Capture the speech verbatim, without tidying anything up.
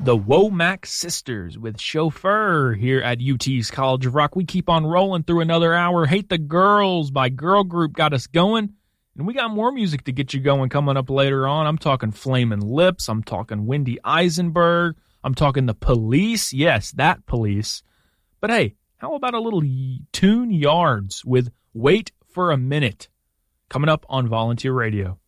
The Womack Sisters with Chauffeur here at U T's College of Rock. We keep on rolling through another hour. Hate the Girls by Girl Group got us going. And we got more music to get you going coming up later on. I'm talking Flamin' Lips. I'm talking Wendy Eisenberg. I'm talking The Police. Yes, that Police. But hey, how about a little Tune Yards with Wait for a Minute? Coming up on Volunteer Radio.